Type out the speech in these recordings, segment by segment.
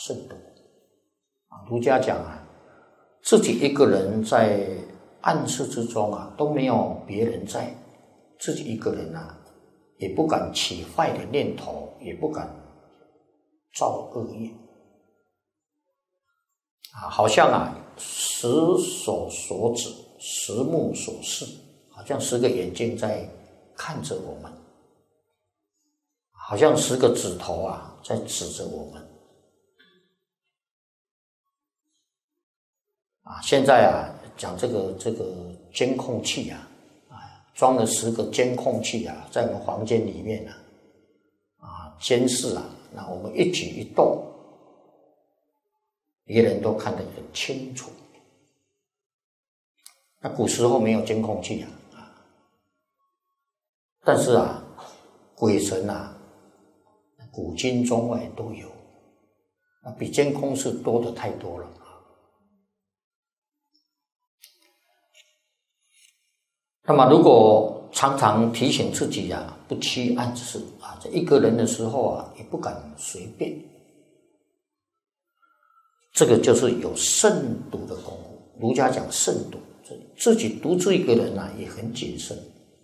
慎独儒家讲自己一个人在暗室之中都没有别人在，自己一个人也不敢起坏的念头，也不敢造恶业好像十手所指，十目所视，好像10个眼睛在看着我们，好像10个指头在指着我们现在讲这个监控器装了10个监控器在我们房间里面监视那我们一举一动别人都看得很清楚。那古时候没有监控器但是鬼神古今中外都有，比监控室多的太多了。那么如果常常提醒自己不欺暗室这一个人的时候也不敢随便，这个就是有慎独的功夫。儒家讲慎独，自己独自一个人也很谨慎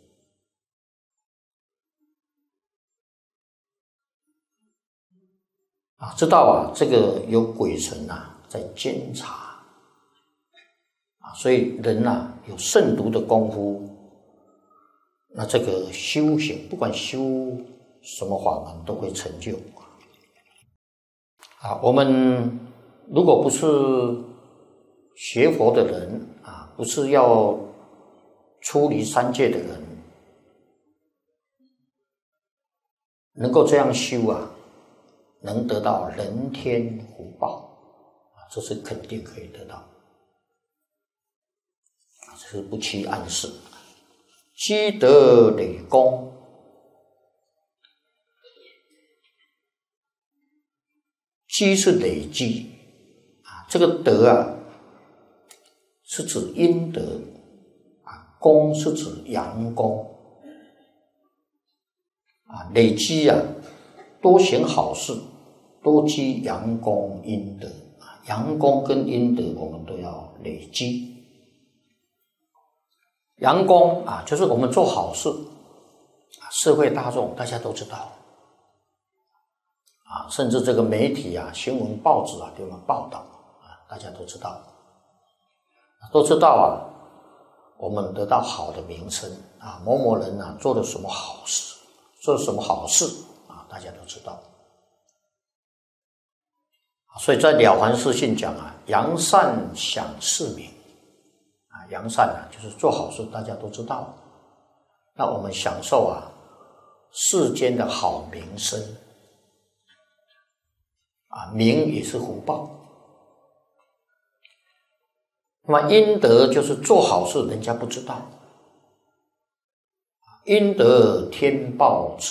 知道这个有鬼神在监察所以人有慎独的功夫，那这个修行不管修什么法门都会成就我们如果不是学佛的人不是要出离三界的人，能够这样修能得到人天福报这是肯定可以得到这是不欺暗室。积德累功，积是累积这个德是指阴德功是指阳功累积多行好事，多积阳功阴德阳功跟阴德我们都要累积。阳功就是我们做好事社会大众大家都知道甚至这个媒体新闻报纸给我们报道大家都知道我们得到好的名声某某人做了什么好事，做了什么好事大家都知道。所以在《了凡四训》讲扬善享世名扬善就是做好事大家都知道，那我们享受世间的好名声名也是福报。那么阴德就是做好事人家不知道，阴德天报之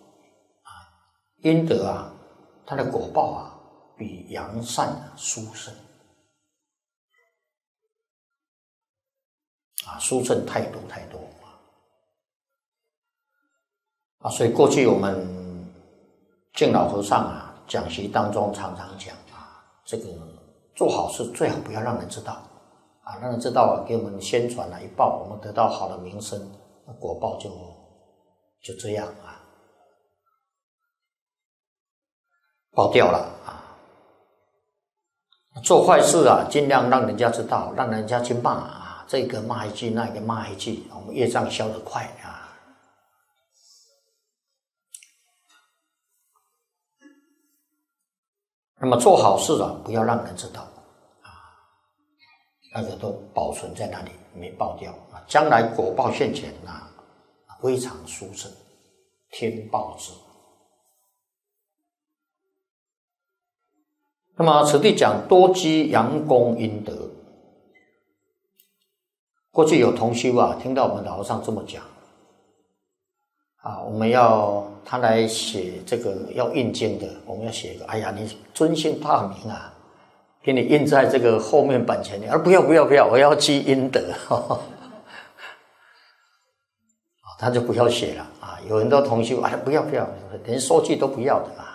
阴德它的果报比扬善殊胜殊胜太多太多所以过去我们敬老和尚讲习当中常常讲这个做好事最好不要让人知道让人知道给我们宣传一报，我们得到好的名声，那果报就这样报掉了做坏事尽量让人家知道，让人家去骂这个骂一句，那个骂一句，我们业障消得快那么做好事不要让人知道那个都保存在那里没爆掉将来果报现前非常殊胜，天报之。那么此地讲多积阳功阴德，过去有同修听到我们老和尚这么讲我们要他来写这个要印经的，我们要写一个你尊姓大名给你印在这个后面版权里，不要，我要积阴德他就不要写了有很多同修不要连收据都不要的